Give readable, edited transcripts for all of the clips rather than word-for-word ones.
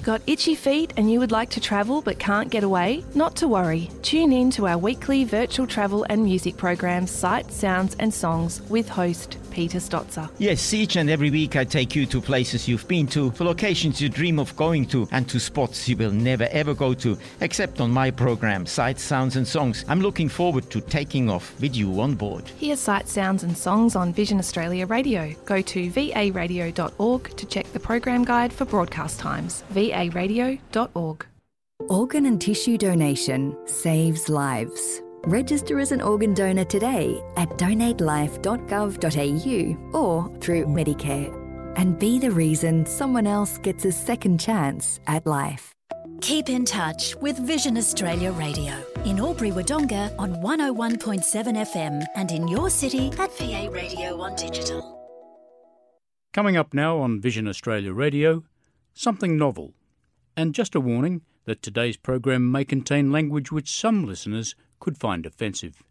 Got itchy feet and you would like to travel but can't get away? Not to worry. Tune in to our weekly virtual travel and music program, Sights, Sounds and Songs, with host Peter Stotzer. Yes, each and every week I take you to places you've been to, for locations you dream of going to, and to spots you will never ever go to, except on my program, Sights, Sounds and Songs. I'm looking forward to taking off with you on board. Hear Sights, Sounds and Songs on Vision Australia Radio. Go to varadio.org to check the program guide for broadcast times. varadio.org. Organ and tissue donation saves lives. Register as an organ donor today at donatelife.gov.au or through Medicare, and be the reason someone else gets a second chance at life. Keep in touch with Vision Australia Radio in Albury-Wodonga on 101.7 FM and in your city at VA Radio on digital. Coming up now on Vision Australia Radio, something novel. And just a warning that today's program may contain language which some listeners could find offensive.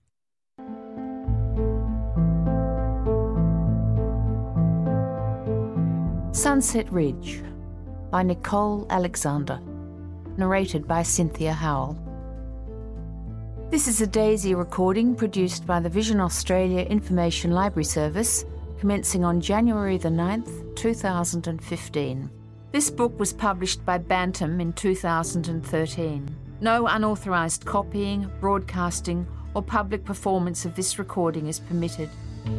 Sunset Ridge by Nicole Alexander, narrated by Cynthia Howell. This is a Daisy recording produced by the Vision Australia Information Library Service, commencing on January the 9th, 2015. This book was published by Bantam in 2013. No unauthorised copying, broadcasting or public performance of this recording is permitted.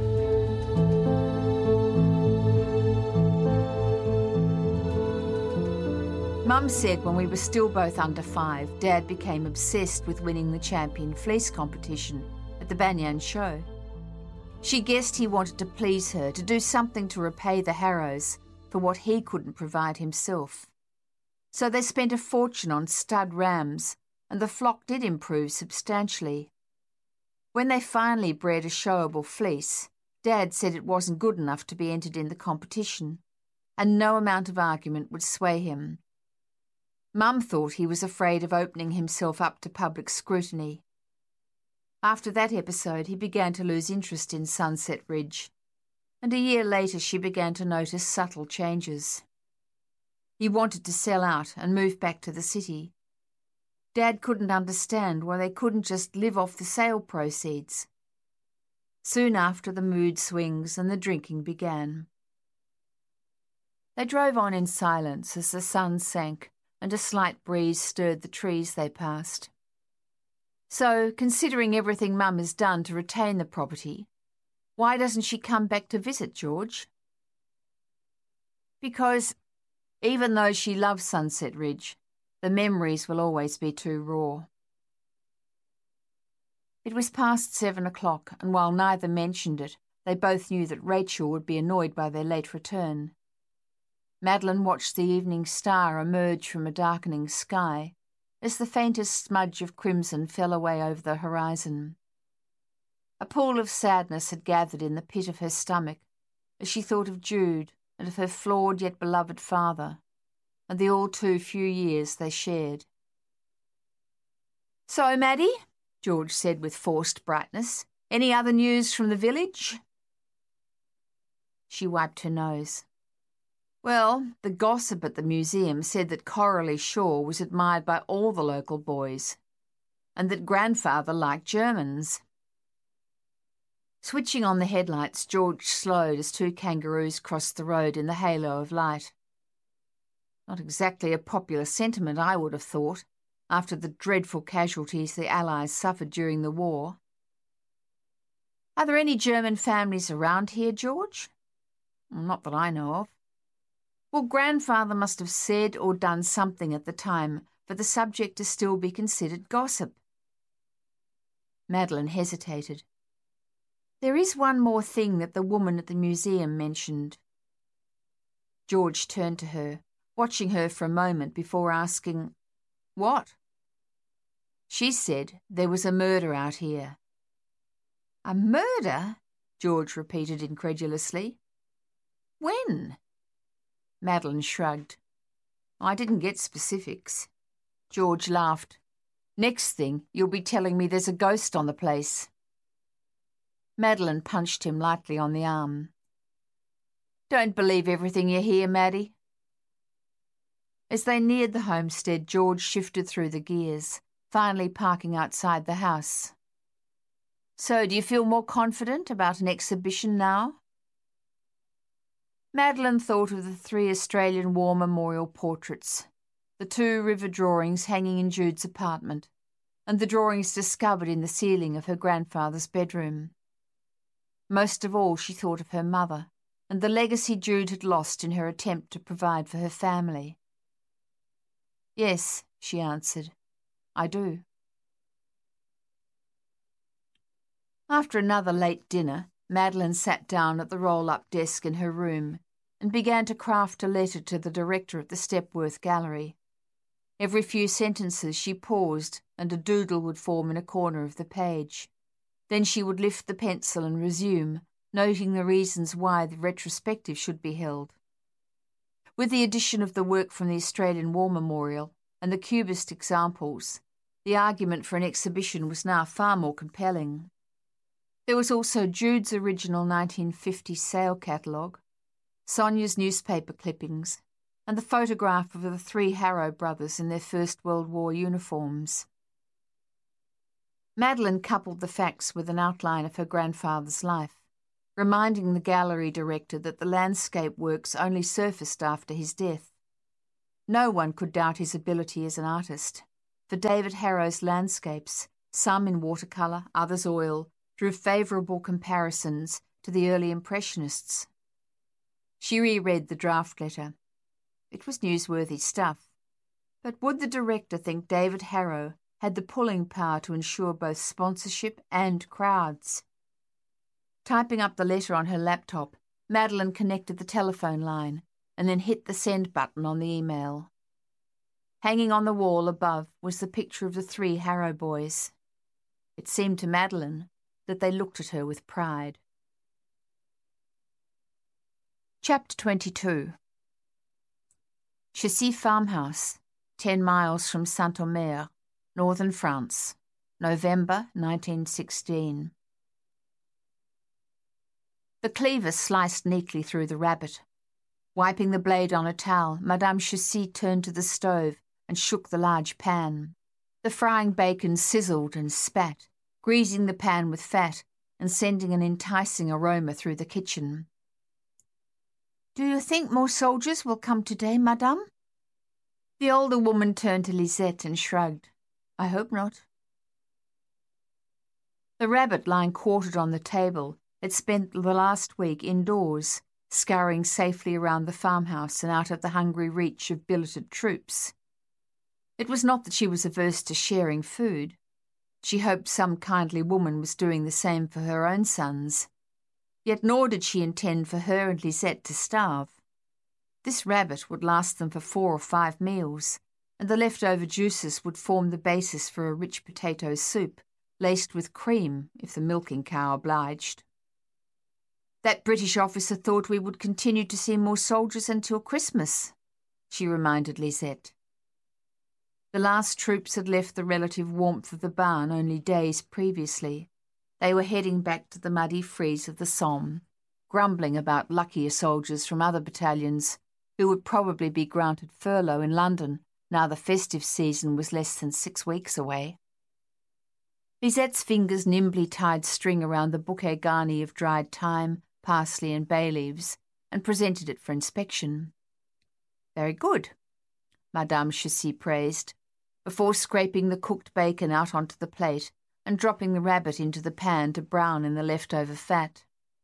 Mum said when we were still both under 5, Dad became obsessed with winning the champion fleece competition at the Banyan show. She guessed he wanted to please her, to do something to repay the Harrows for what he couldn't provide himself. So they spent a fortune on stud rams, and the flock did improve substantially. When they finally bred a showable fleece, Dad said it wasn't good enough to be entered in the competition, and no amount of argument would sway him. Mum thought he was afraid of opening himself up to public scrutiny. After that episode, he began to lose interest in Sunset Ridge, and a year later she began to notice subtle changes. He wanted to sell out and move back to the city. Dad couldn't understand why they couldn't just live off the sale proceeds. Soon after, the mood swings and the drinking began. They drove on in silence as the sun sank and a slight breeze stirred the trees they passed. So, considering everything Mum has done to retain the property, why doesn't she come back to visit, George? Because, even though she loves Sunset Ridge, the memories will always be too raw. It was past 7 o'clock, and while neither mentioned it, they both knew that Rachel would be annoyed by their late return. Madeline watched the evening star emerge from a darkening sky as the faintest smudge of crimson fell away over the horizon. A pool of sadness had gathered in the pit of her stomach as she thought of Jude and of her flawed yet beloved father, and the all too few years they shared. "So, Maddie," George said with forced brightness, "any other news from the village?" She wiped her nose. "Well, the gossip at the museum said that Coralie Shaw was admired by all the local boys, and that grandfather liked Germans." Switching on the headlights, George slowed as two kangaroos crossed the road in the halo of light. Not exactly a popular sentiment, I would have thought, after the dreadful casualties the Allies suffered during the war. "Are there any German families around here, George?" "Not that I know of." "Well, grandfather must have said or done something at the time for the subject to still be considered gossip." Madeline hesitated. "There is one more thing that the woman at the museum mentioned." George turned to her, watching her for a moment before asking, "What?" "She said there was a murder out here." "A murder?" George repeated incredulously. "When?" Madeline shrugged. "I didn't get specifics." George laughed. "Next thing, you'll be telling me there's a ghost on the place." Madeline punched him lightly on the arm. "Don't believe everything you hear, Maddie." As they neared the homestead, George shifted through the gears, finally parking outside the house. "So, do you feel more confident about an exhibition now?" Madeline thought of the 3 Australian War Memorial portraits, the 2 river drawings hanging in Jude's apartment, and the drawings discovered in the ceiling of her grandfather's bedroom. Most of all, she thought of her mother and the legacy Jude had lost in her attempt to provide for her family. "Yes," she answered, "I do." After another late dinner, Madeline sat down at the roll-up desk in her room and began to craft a letter to the director of the Stepworth Gallery. Every few sentences she paused and a doodle would form in a corner of the page. Then she would lift the pencil and resume, noting the reasons why the retrospective should be held. With the addition of the work from the Australian War Memorial and the Cubist examples, the argument for an exhibition was now far more compelling. There was also Jude's original 1950 sale catalogue, Sonia's newspaper clippings, and the photograph of the 3 Harrow brothers in their First World War uniforms. Madeline coupled the facts with an outline of her grandfather's life, reminding the gallery director that the landscape works only surfaced after his death. No one could doubt his ability as an artist, for David Harrow's landscapes, some in watercolour, others oil, drew favourable comparisons to the early Impressionists. She reread the draft letter. It was newsworthy stuff. But would the director think David Harrow had the pulling power to ensure both sponsorship and crowds? Typing up the letter on her laptop, Madeline connected the telephone line and then hit the send button on the email. Hanging on the wall above was the picture of the 3 Harrow boys. It seemed to Madeline that they looked at her with pride. Chapter 22. Chessy Farmhouse, 10 miles from Saint-Omer, northern France, November 1916. The cleaver sliced neatly through the rabbit. Wiping the blade on a towel, Madame Chessy turned to the stove and shook the large pan. The frying bacon sizzled and spat, greasing the pan with fat and sending an enticing aroma through the kitchen. "Do you think more soldiers will come today, Madame?" The older woman turned to Lisette and shrugged. "I hope not." The rabbit lying quartered on the table had spent the last week indoors, scurrying safely around the farmhouse and out of the hungry reach of billeted troops. It was not that she was averse to sharing food. She hoped some kindly woman was doing the same for her own sons. Yet nor did she intend for her and Lisette to starve. This rabbit would last them for 4 or 5 meals, and the leftover juices would form the basis for a rich potato soup, laced with cream if the milking cow obliged. "That British officer thought we would continue to see more soldiers until Christmas," she reminded Lisette. The last troops had left the relative warmth of the barn only days previously. They were heading back to the muddy freeze of the Somme, grumbling about luckier soldiers from other battalions who would probably be granted furlough in London now the festive season was less than 6 weeks away. Lisette's fingers nimbly tied string around the bouquet garni of dried thyme, parsley and bay leaves and presented it for inspection. "Very good," Madame Chessy praised, before scraping the cooked bacon out onto the plate and dropping the rabbit into the pan to brown in the leftover fat.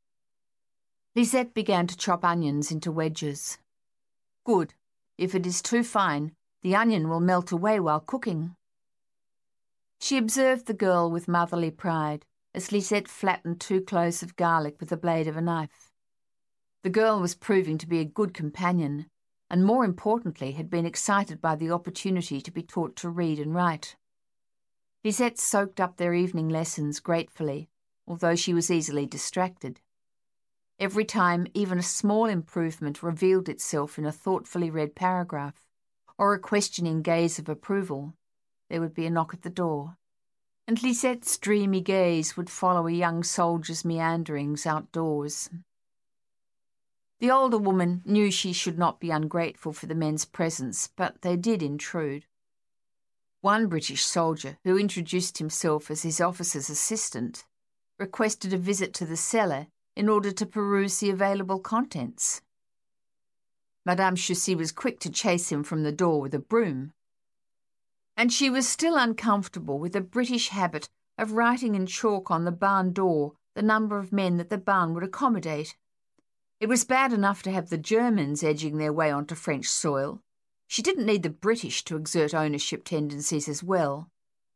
Lisette began to chop onions into wedges. "Good. If it is too fine, the onion will melt away while cooking." She observed the girl with motherly pride as Lisette flattened 2 cloves of garlic with the blade of a knife. The girl was proving to be a good companion, and more importantly had been excited by the opportunity to be taught to read and write. Lisette soaked up their evening lessons gratefully, although she was easily distracted. Every time even a small improvement revealed itself in a thoughtfully read paragraph, or a questioning gaze of approval, there would be a knock at the door, and Lisette's dreamy gaze would follow a young soldier's meanderings outdoors. The older woman knew she should not be ungrateful for the men's presence, but they did intrude. One British soldier, who introduced himself as his officer's assistant, requested a visit to the cellar in order to peruse the available contents. Madame Chaussy was quick to chase him from the door with a broom, and she was still uncomfortable with the British habit of writing in chalk on the barn door the number of men that the barn would accommodate. It was bad enough to have the Germans edging their way onto French soil. She didn't need the British to exert ownership tendencies as well.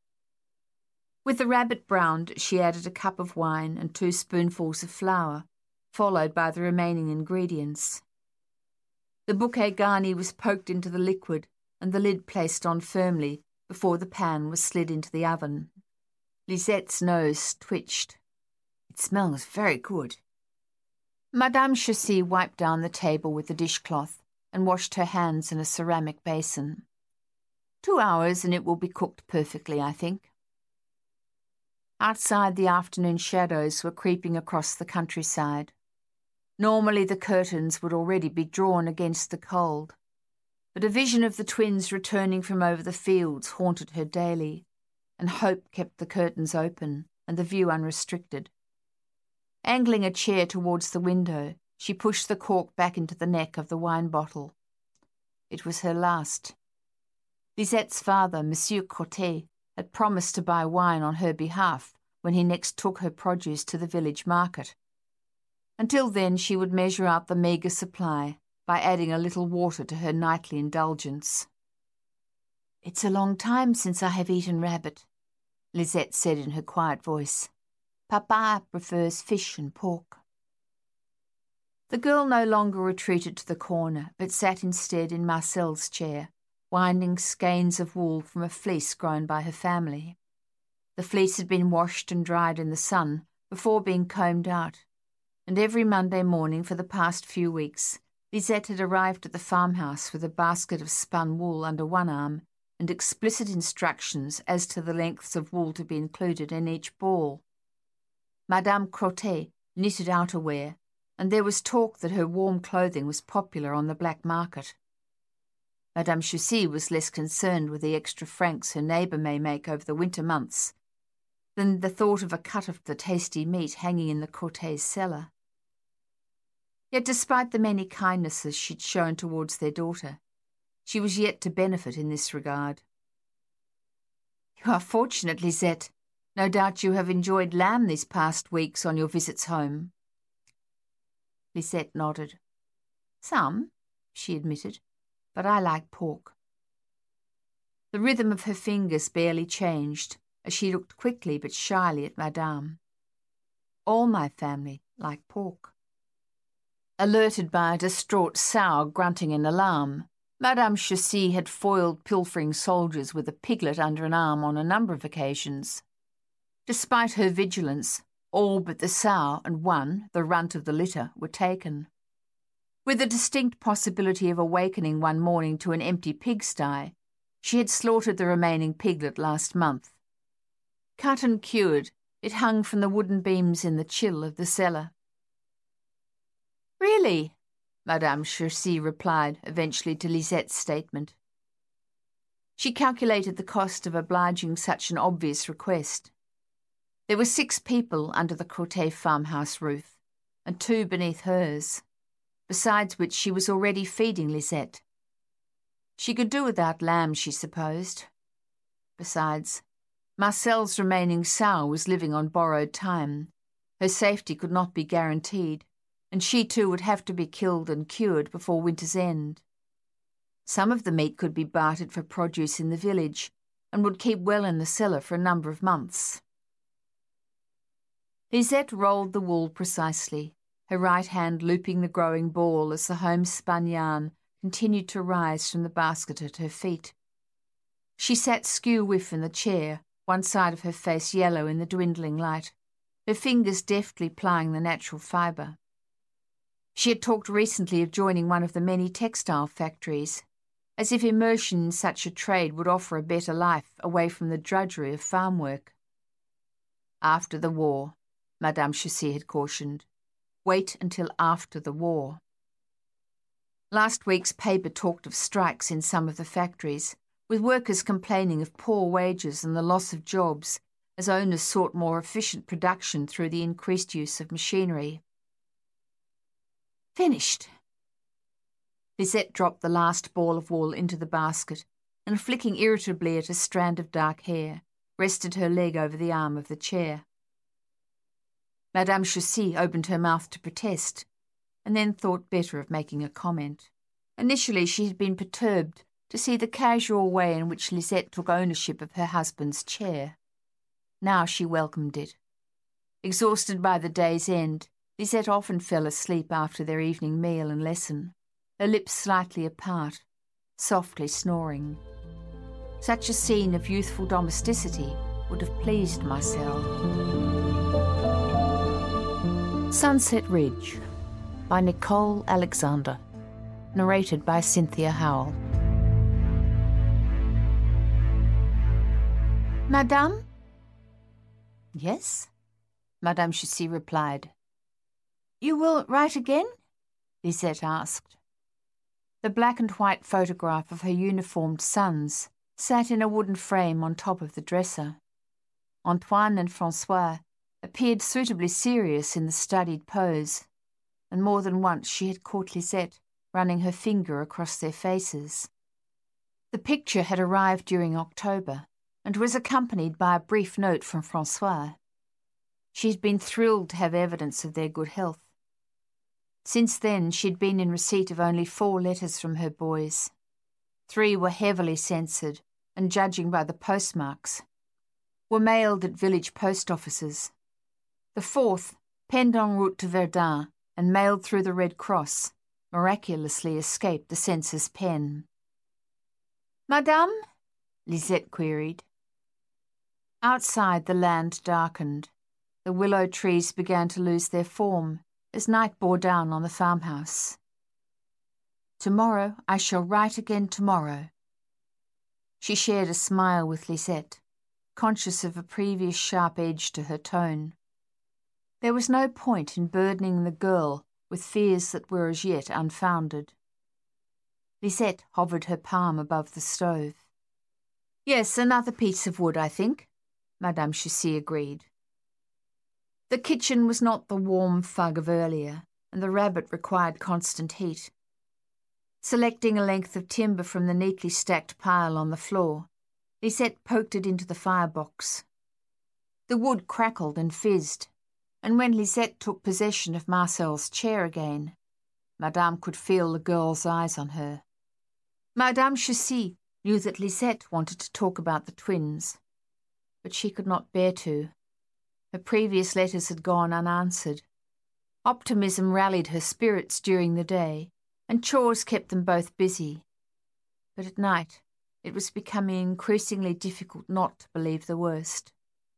With the rabbit browned, she added a cup of wine and 2 spoonfuls of flour, followed by the remaining ingredients. The bouquet garni was poked into the liquid and the lid placed on firmly before the pan was slid into the oven. Lisette's nose twitched. It smells very good. Madame Chaussy wiped down the table with the dishcloth and washed her hands in a ceramic basin. 2 hours and it will be cooked perfectly, I think. Outside, the afternoon shadows were creeping across the countryside. Normally the curtains would already be drawn against the cold, but a vision of the twins returning from over the fields haunted her daily, and hope kept the curtains open and the view unrestricted. Angling a chair towards the window, she pushed the cork back into the neck of the wine bottle. It was her last. Lisette's father, Monsieur Cotet, had promised to buy wine on her behalf when he next took her produce to the village market. Until then, she would measure out the meagre supply by adding a little water to her nightly indulgence. "It's a long time since I have eaten rabbit," Lisette said in her quiet voice. "Papa prefers fish and pork." The girl no longer retreated to the corner, but sat instead in Marcel's chair, winding skeins of wool from a fleece grown by her family. The fleece had been washed and dried in the sun before being combed out, and every Monday morning for the past few weeks, Lisette had arrived at the farmhouse with a basket of spun wool under one arm and explicit instructions as to the lengths of wool to be included in each ball. Madame Crotet knitted outerwear, and there was talk that her warm clothing was popular on the black market. Madame Chaussy was less concerned with the extra francs her neighbour may make over the winter months than the thought of a cut of the tasty meat hanging in the Cotet's cellar. Yet despite the many kindnesses she'd shown towards their daughter, she was yet to benefit in this regard. "You are fortunate, Lisette. No doubt you have enjoyed lamb these past weeks on your visits home." Lisette nodded. "Some," she admitted, "but I like pork." The rhythm of her fingers barely changed as she looked quickly but shyly at Madame. "All my family like pork." Alerted by a distraught sow grunting in alarm, Madame Chaussy had foiled pilfering soldiers with a piglet under an arm on a number of occasions. Despite her vigilance, all but the sow and one, the runt of the litter, were taken. With the distinct possibility of awakening one morning to an empty pigsty, she had slaughtered the remaining piglet last month. Cut and cured, it hung from the wooden beams in the chill of the cellar. "Really?" Madame Chaussy replied eventually to Lisette's statement. She calculated the cost of obliging such an obvious request. There were 6 people under the Cotet farmhouse roof, and 2 beneath hers, besides which she was already feeding Lisette. She could do without lamb, she supposed. Besides, Marcel's remaining sow was living on borrowed time. Her safety could not be guaranteed, and she too would have to be killed and cured before winter's end. Some of the meat could be bartered for produce in the village, and would keep well in the cellar for a number of months. Lisette rolled the wool precisely, her right hand looping the growing ball as the homespun yarn continued to rise from the basket at her feet. She sat skew-whiff in the chair, one side of her face yellow in the dwindling light, her fingers deftly plying the natural fibre. She had talked recently of joining one of the many textile factories, as if immersion in such a trade would offer a better life away from the drudgery of farm work. "After the war," Madame Chaussy had cautioned. "Wait until after the war." Last week's paper talked of strikes in some of the factories, with workers complaining of poor wages and the loss of jobs as owners sought more efficient production through the increased use of machinery. Finished. Lisette dropped the last ball of wool into the basket and, flicking irritably at a strand of dark hair, rested her leg over the arm of the chair. Madame Chaussy opened her mouth to protest, and then thought better of making a comment. Initially she had been perturbed to see the casual way in which Lisette took ownership of her husband's chair. Now she welcomed it. Exhausted by the day's end, Lisette often fell asleep after their evening meal and lesson, her lips slightly apart, softly snoring. Such a scene of youthful domesticity would have pleased Marcel. Sunset Ridge by Nicole Alexander. Narrated by Cynthia Howell. Madame? Yes, Madame Chaussy replied. You will write again? Lisette asked. The black and white photograph of her uniformed sons sat in a wooden frame on top of the dresser. Antoine and François appeared suitably serious in the studied pose, and more than once she had caught Lisette running her finger across their faces. The picture had arrived during October and was accompanied by a brief note from François. She had been thrilled to have evidence of their good health. Since then she had been in receipt of only 4 letters from her boys. 3 were heavily censored and, judging by the postmarks, were mailed at village post offices. The 4th, penned en route to Verdun and mailed through the Red Cross, miraculously escaped the censor's pen. Madame? Lisette queried. Outside the land darkened. The willow trees began to lose their form as night bore down on the farmhouse. Tomorrow I shall write again tomorrow. She shared a smile with Lisette, conscious of a previous sharp edge to her tone. There was no point in burdening the girl with fears that were as yet unfounded. Lisette hovered her palm above the stove. Yes, another piece of wood, I think, Madame Chaussy agreed. The kitchen was not the warm fug of earlier, and the rabbit required constant heat. Selecting a length of timber from the neatly stacked pile on the floor, Lisette poked it into the firebox. The wood crackled and fizzed, and when Lisette took possession of Marcel's chair again, Madame could feel the girl's eyes on her. Madame Chaussy knew that Lisette wanted to talk about the twins, but she could not bear to. Her previous letters had gone unanswered. Optimism rallied her spirits during the day, and chores kept them both busy. But at night, it was becoming increasingly difficult not to believe the worst.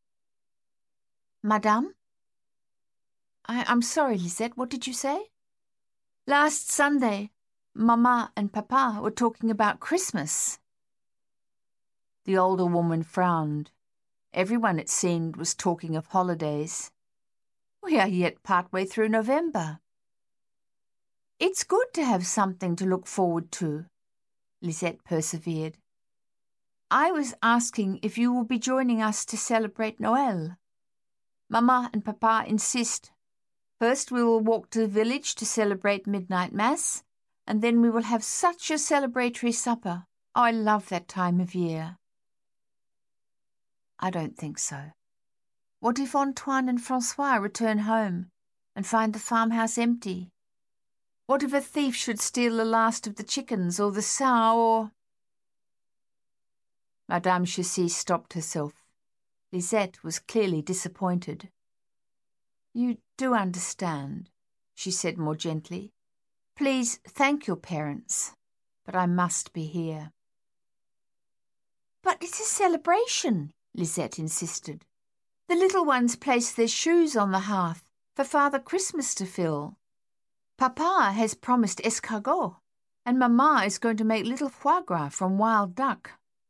Madame? I'm sorry, Lisette, what did you say? Last Sunday, Mama and Papa were talking about Christmas. The older woman frowned. Everyone, it seemed, was talking of holidays. We are yet partway through November. It's good to have something to look forward to, Lisette persevered. I was asking if you will be joining us to celebrate Noël. Mama and Papa insist. First we will walk to the village to celebrate midnight mass, and then we will have such a celebratory supper. Oh, I love that time of year. I don't think so. What if Antoine and François return home and find the farmhouse empty? What if a thief should steal the last of the chickens or the sow or... Madame Chaussy stopped herself. Lisette was clearly disappointed. You do understand, she said more gently. Please thank your parents, but I must be here. But it's a celebration, Lisette insisted. The little ones place their shoes on the hearth for Father Christmas to fill. Papa has promised escargot, and Mamma is going to make little foie gras from wild duck.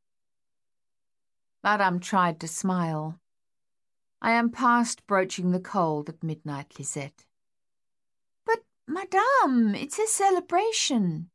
Madame tried to smile. I am past broaching the cold at midnight, Lisette. But, Madame, it's a celebration.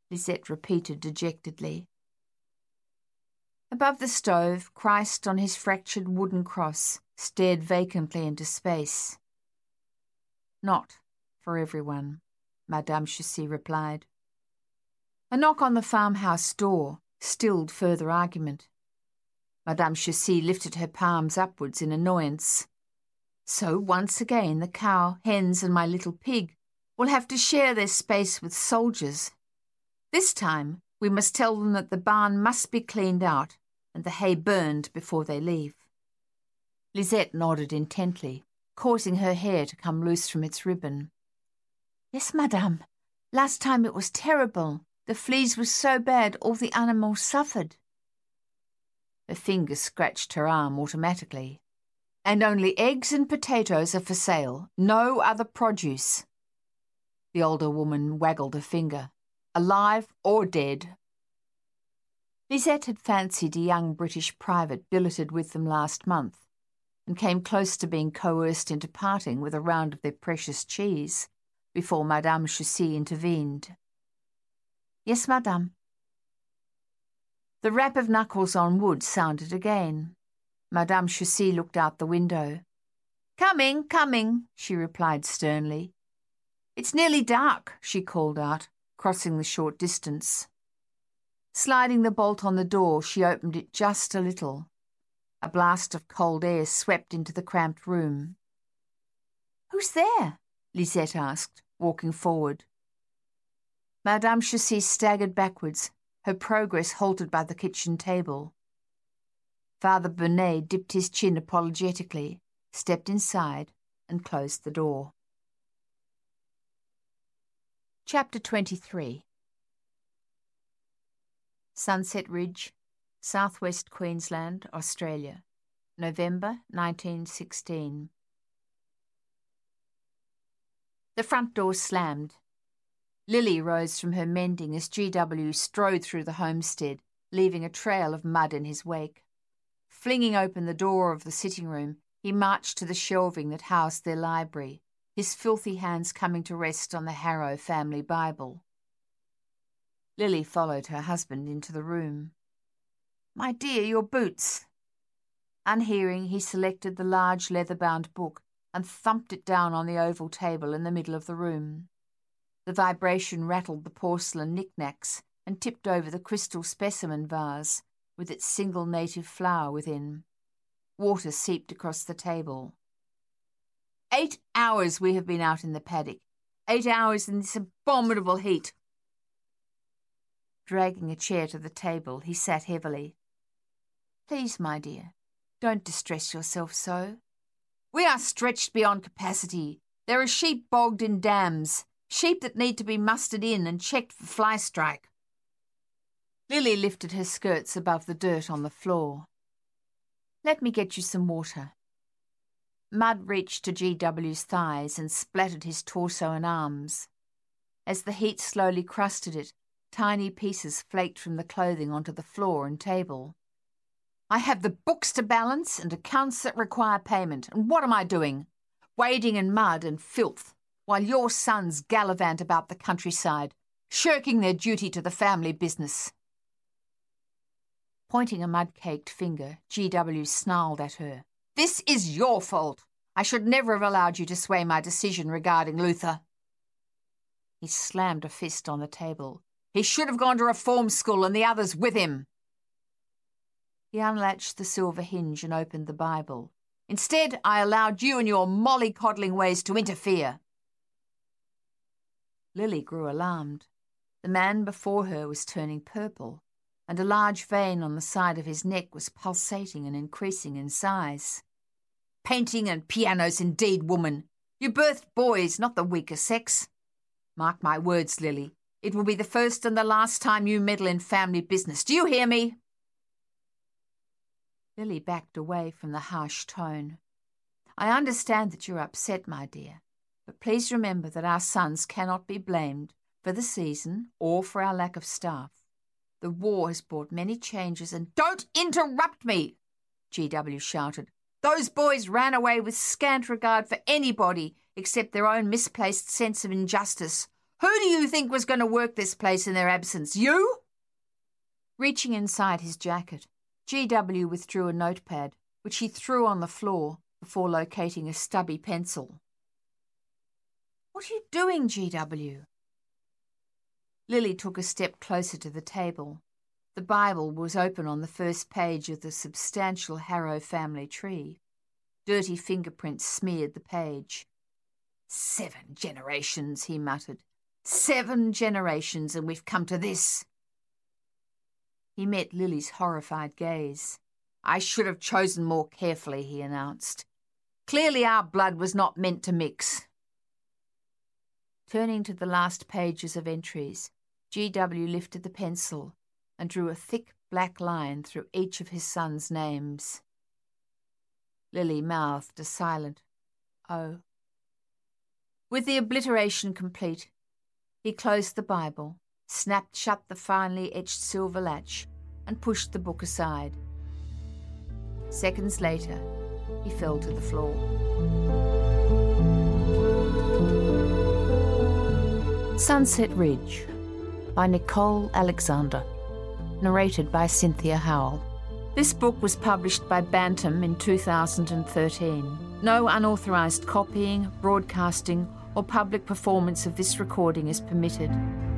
Lisette repeated dejectedly. Above the stove, Christ on his fractured wooden cross stared vacantly into space. Not for everyone, Madame Chaussy replied. A knock on the farmhouse door stilled further argument. Madame Chaussy lifted her palms upwards in annoyance. So once again the cow, hens and my little pig will have to share their space with soldiers. This time we must tell them that the barn must be cleaned out and the hay burned before they leave. Lisette nodded intently, causing her hair to come loose from its ribbon. Yes, madame. Last time it was terrible. The fleas were so bad all the animals suffered. Her finger scratched her arm automatically. And only eggs and potatoes are for sale, no other produce. The older woman waggled a finger. Alive or dead. Lisette had fancied a young British private billeted with them last month, and came close to being coerced into parting with a round of their precious cheese, before Madame Chaussy intervened. Yes, madame. The rap of knuckles on wood sounded again. Madame Chaussy looked out the window. Coming, coming, she replied sternly. It's nearly dark, she called out, crossing the short distance. Sliding the bolt on the door, she opened it just a little. A blast of cold air swept into the cramped room. Who's there? Lisette asked, walking forward. Madame Chaussy staggered backwards, her progress halted by the kitchen table. Father Bonnet dipped his chin apologetically, stepped inside, and closed the door. Chapter 23. Sunset Ridge, Southwest Queensland, Australia, November 1916. The front door slammed. Lily rose from her mending as GW strode through the homestead, leaving a trail of mud in his wake. Flinging open the door of the sitting room, he marched to the shelving that housed their library, his filthy hands coming to rest on the Harrow family Bible. Lily followed her husband into the room. My dear, your boots. Unhearing, he selected the large leather-bound book and thumped it down on the oval table in the middle of the room. The vibration rattled the porcelain knickknacks and tipped over the crystal specimen vase with its single native flower within. Water seeped across the table. 8 hours we have been out in the paddock. 8 hours in this abominable heat. Dragging a chair to the table, he sat heavily. Please, my dear, don't distress yourself so. We are stretched beyond capacity. There are sheep bogged in dams, sheep that need to be mustered in and checked for fly strike. Lily lifted her skirts above the dirt on the floor. Let me get you some water. Mud reached to GW's thighs and splattered his torso and arms. As the heat slowly crusted it, tiny pieces flaked from the clothing onto the floor and table. I have the books to balance and accounts that require payment, and what am I doing? Wading in mud and filth, while your sons gallivant about the countryside, shirking their duty to the family business. Pointing a mud-caked finger, GW snarled at her. This is your fault. I should never have allowed you to sway my decision regarding Luther. He slammed a fist on the table. He should have gone to reform school and the others with him. He unlatched the silver hinge and opened the Bible. Instead, I allowed you and your mollycoddling ways to interfere. Lily grew alarmed. The man before her was turning purple, and a large vein on the side of his neck was pulsating and increasing in size. Painting and pianos indeed, woman. You birthed boys, not the weaker sex. Mark my words, Lily. It will be the first and the last time you meddle in family business. Do you hear me? Lily backed away from the harsh tone. I understand that you're upset, my dear, but please remember that our sons cannot be blamed for the season or for our lack of staff. The war has brought many changes and— Don't interrupt me! GW shouted. Those boys ran away with scant regard for anybody except their own misplaced sense of injustice. Who do you think was going to work this place in their absence? You? Reaching inside his jacket, GW withdrew a notepad, which he threw on the floor before locating a stubby pencil. What are you doing, GW? Lily took a step closer to the table. The Bible was open on the first page of the substantial Harrow family tree. Dirty fingerprints smeared the page. 7 generations, he muttered. 7 generations, and we've come to this. He met Lily's horrified gaze. I should have chosen more carefully, he announced. Clearly our blood was not meant to mix. Turning to the last pages of entries, GW lifted the pencil and drew a thick black line through each of his sons' names. Lily mouthed a silent "Oh." With the obliteration complete, he closed the Bible, snapped shut the finely etched silver latch, and pushed the book aside. Seconds later, he fell to the floor. Sunset Ridge by Nicole Alexander. Narrated by Cynthia Howell. This book was published by Bantam in 2013. No unauthorised copying, broadcasting, or public performance of this recording is permitted.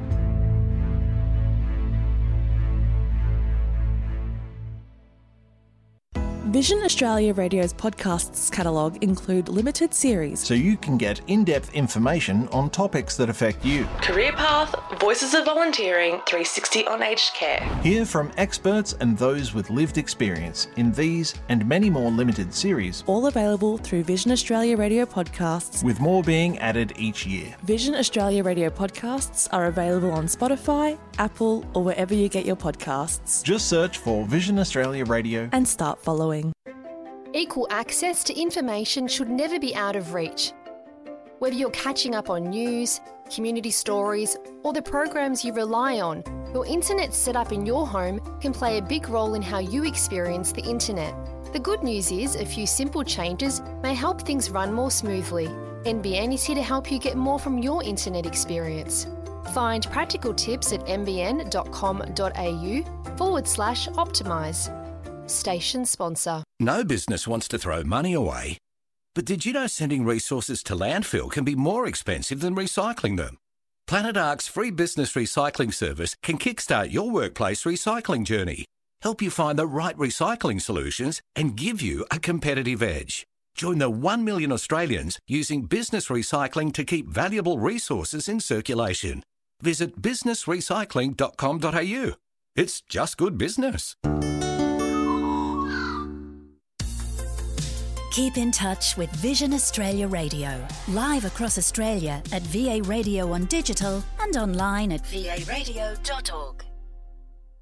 Vision Australia Radio's podcasts catalogue include limited series, so you can get in-depth information on topics that affect you. Career Path, Voices of Volunteering, 360 on Aged Care. Hear from experts and those with lived experience in these and many more limited series. all available through Vision Australia Radio podcasts, with more being added each year. Vision Australia Radio podcasts are available on Spotify, Apple, or wherever you get your podcasts. Just search for Vision Australia Radio and start following. Equal access to information should never be out of reach. Whether you're catching up on news, community stories, or the programs you rely on, your internet setup in your home can play a big role in how you experience the internet. The good news is a few simple changes may help things run more smoothly. NBN is here to help you get more from your internet experience. Find practical tips at nbn.com.au/optimise. Station sponsor. No business wants to throw money away. But did you know sending resources to landfill can be more expensive than recycling them? Planet Ark's free business recycling service can kickstart your workplace recycling journey, help you find the right recycling solutions, and give you a competitive edge. Join the 1 million Australians using business recycling to keep valuable resources in circulation. Visit businessrecycling.com.au. It's just good business. Keep in touch with Vision Australia Radio, live across Australia at VA Radio on digital and online at varadio.org.